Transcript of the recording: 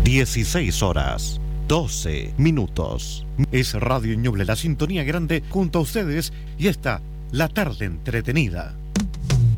16 horas, 12 minutos. Es Radio Ñuble, la sintonía grande junto a ustedes y está la tarde entretenida.